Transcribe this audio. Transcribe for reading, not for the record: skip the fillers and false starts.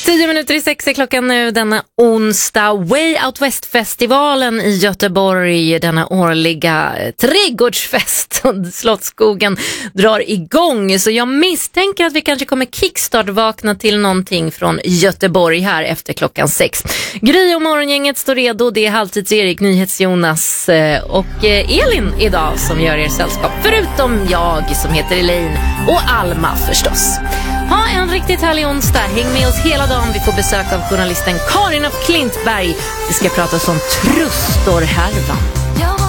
6:10 är klockan nu denna onsdag. Way Out West-festivalen i Göteborg, denna årliga trädgårdsfest och Slottsskogen drar igång. Så jag misstänker att vi kanske kommer kickstart-vakna till någonting från Göteborg här efter klockan 6. Gry och morgongänget står redo. Det är Halvtids-Erik, NyhetsJonas och Elin idag som gör er sällskap. Förutom jag som heter Elaine och Alma förstås. Ha en riktigt härlig onsdag. Häng med oss hela dagen. Vi får besök av journalisten Karin af Klintberg. Vi ska prata om Trustorhärvan.